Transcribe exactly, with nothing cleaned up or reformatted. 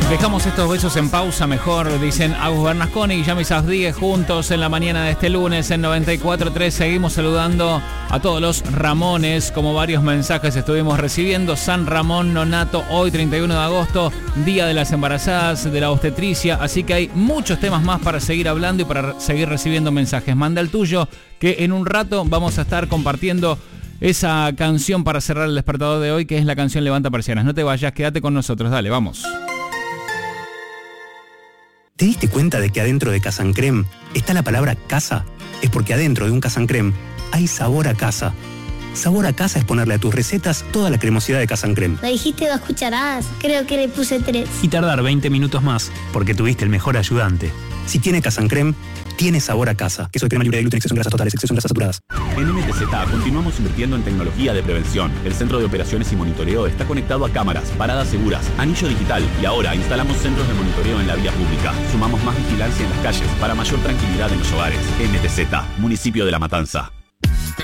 Dejamos estos besos en pausa mejor, dicen Agus Bernasconi y Yami Safdie juntos en la mañana de este lunes en noventa y cuatro punto tres. Seguimos saludando a todos los Ramones, como varios mensajes estuvimos recibiendo. San Ramón Nonato, hoy treinta y uno de agosto, Día de las Embarazadas, de la Obstetricia, así que hay muchos temas más para seguir hablando y para seguir recibiendo mensajes. Manda el tuyo, que en un rato vamos a estar compartiendo esa canción para cerrar el despertador de hoy, que es la canción Levanta Persianas. No te vayas, quédate con nosotros, dale, vamos. ¿Te diste cuenta de que adentro de Casa Creme está la palabra casa? Es porque adentro de un Casa Creme hay sabor a casa. Sabor a casa es ponerle a tus recetas toda la cremosidad de Casa Creme. Me dijiste dos cucharadas, creo que le puse tres. Y tardar veinte minutos más, porque tuviste el mejor ayudante. Si tiene Casa Creme, tiene sabor a casa. Queso de crema libre de gluten, exceso en grasas totales, exceso en grasas saturadas. En M T Z continuamos invirtiendo en tecnología de prevención. El Centro de Operaciones y Monitoreo está conectado a cámaras, paradas seguras, anillo digital y ahora instalamos centros de monitoreo en la vía pública. Sumamos más vigilancia en las calles para mayor tranquilidad en los hogares. M T Z, Municipio de La Matanza.